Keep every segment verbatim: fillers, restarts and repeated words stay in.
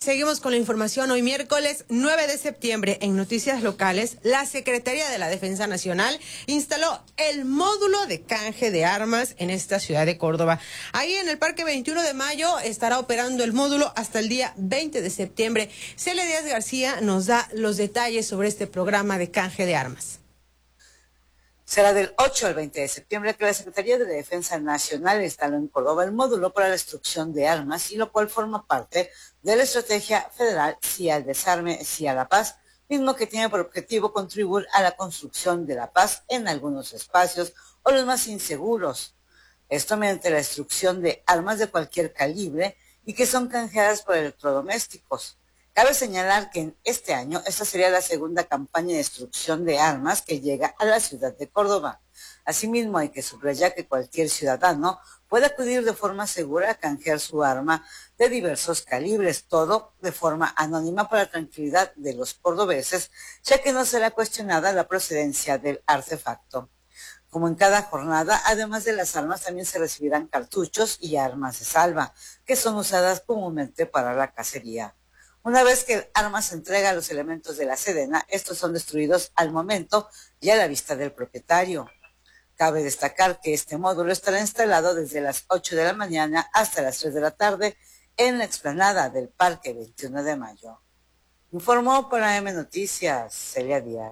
Seguimos con la información. Hoy miércoles nueve de septiembre, en Noticias Locales, la Secretaría de la Defensa Nacional instaló el módulo de canje de armas en esta ciudad de Córdoba. Ahí en el Parque veintiuno de mayo estará operando el módulo hasta el día veinte de septiembre. Celia Díaz García nos da los detalles sobre este programa de canje de armas. Será del ocho al veinte de septiembre que la Secretaría de la Defensa Nacional instaló en Córdoba el módulo para la destrucción de armas, y lo cual forma parte de la estrategia federal Sí al Desarme, Sí a la Paz, mismo que tiene por objetivo contribuir a la construcción de la paz en algunos espacios o los más inseguros. Esto mediante la destrucción de armas de cualquier calibre y que son canjeadas por electrodomésticos. Cabe señalar que en este año esta sería la segunda campaña de destrucción de armas que llega a la ciudad de Córdoba. Asimismo, hay que subrayar que cualquier ciudadano puede acudir de forma segura a canjear su arma de diversos calibres, todo de forma anónima para la tranquilidad de los cordobeses, ya que no será cuestionada la procedencia del artefacto. Como en cada jornada, además de las armas, también se recibirán cartuchos y armas de salva, que son usadas comúnmente para la cacería. Una vez que el arma se entrega a los elementos de la Sedena, estos son destruidos al momento y a la vista del propietario. Cabe destacar que este módulo estará instalado desde las ocho de la mañana hasta las tres de la tarde en la explanada del Parque veintiuno de mayo. Informó para M Noticias, Celia Díaz.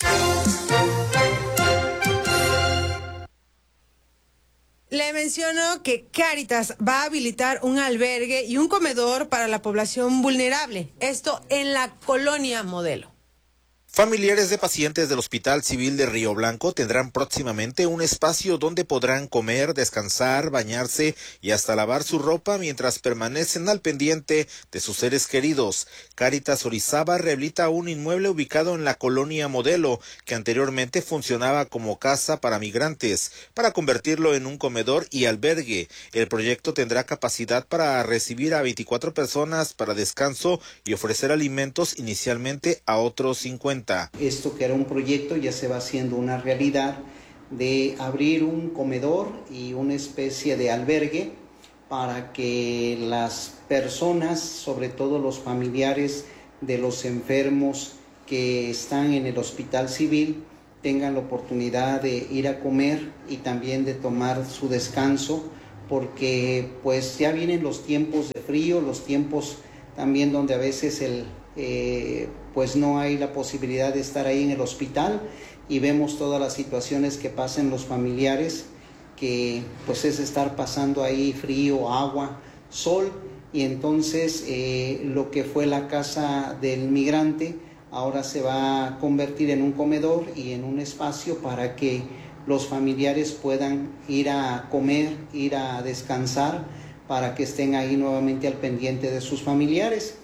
Le menciono que Cáritas va a habilitar un albergue y un comedor para la población vulnerable, esto en la Colonia Modelo. Familiares de pacientes del Hospital Civil de Río Blanco tendrán próximamente un espacio donde podrán comer, descansar, bañarse y hasta lavar su ropa mientras permanecen al pendiente de sus seres queridos. Cáritas Orizaba rehabilita un inmueble ubicado en la Colonia Modelo, que anteriormente funcionaba como casa para migrantes, para convertirlo en un comedor y albergue. El proyecto tendrá capacidad para recibir a veinticuatro personas para descanso y ofrecer alimentos inicialmente a otros cincuenta. Esto, que era un proyecto, ya se va haciendo una realidad de abrir un comedor y una especie de albergue para que las personas, sobre todo los familiares de los enfermos que están en el Hospital Civil, tengan la oportunidad de ir a comer y también de tomar su descanso, porque pues ya vienen los tiempos de frío, los tiempos también donde a veces el eh, pues no hay la posibilidad de estar ahí en el hospital, y vemos todas las situaciones que pasan los familiares, que pues es estar pasando ahí frío, agua, sol, y entonces eh, lo que fue la casa del migrante ahora se va a convertir en un comedor y en un espacio para que los familiares puedan ir a comer, ir a descansar, para que estén ahí nuevamente al pendiente de sus familiares.